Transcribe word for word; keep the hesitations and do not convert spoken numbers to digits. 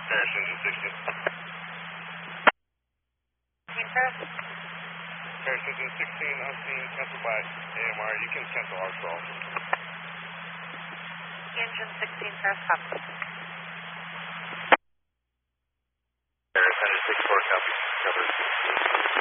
Paris engine sixteen. Paris? Paris engine sixteen, unseen, canceled by A M R. You can cancel our call. Engine sixteen, Paris, copy. Paris engine six four, copy. Cover.